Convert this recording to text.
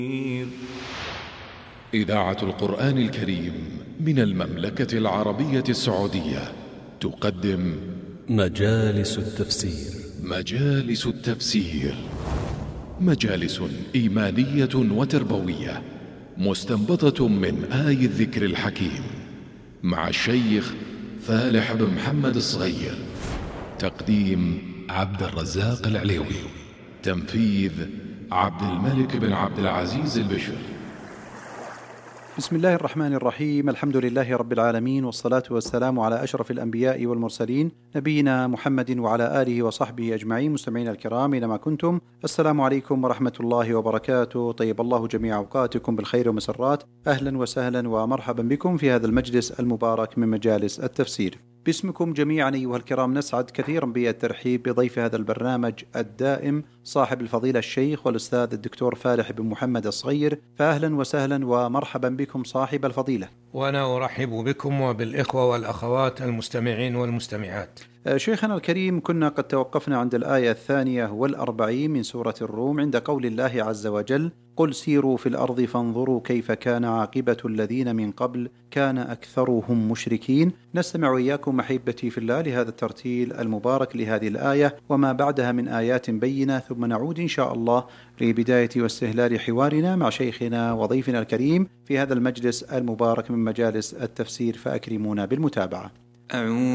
إذاعة القرآن الكريم من المملكة العربية السعودية تقدم مجالس التفسير. مجالس التفسير، مجالس إيمانية وتربوية مستنبطة من آي الذكر الحكيم، مع الشيخ فالح بن محمد الصغير. تقديم عبد الرزاق العليوي. تنفيذ عبد الملك بن عبد العزيز البشر. بسم الله الرحمن الرحيم. الحمد لله رب العالمين، والصلاة والسلام على أشرف الأنبياء والمرسلين، نبينا محمد وعلى آله وصحبه أجمعين. مستمعين الكرام أينما كنتم، السلام عليكم ورحمة الله وبركاته. طيب الله جميع أوقاتكم بالخير ومسرات. أهلا وسهلا ومرحبا بكم في هذا المجلس المبارك من مجالس التفسير. باسمكم جميعا أيها الكرام نسعد كثيرا بالترحيب بضيف هذا البرنامج الدائم صاحب الفضيلة الشيخ والأستاذ الدكتور فالح بن محمد الصغير. فأهلا وسهلا ومرحبا بكم صاحب الفضيلة. وأنا أرحب بكم وبالإخوة والأخوات المستمعين والمستمعات. شيخنا الكريم، كنا قد توقفنا عند الآية 42 من سورة الروم عند قول الله عز وجل: قل سيروا في الأرض فانظروا كيف كان عاقبة الذين من قبل كان أكثرهم مشركين. نستمع وإياكم أحبتي في الله لهذا الترتيل المبارك لهذه الآية وما بعدها من آيات بينة، ثم نعود إن شاء الله لبداية واستهلال حوارنا مع شيخنا وضيفنا الكريم في هذا المجلس المبارك من مجالس التفسير، فأكرمونا بالمتابعة.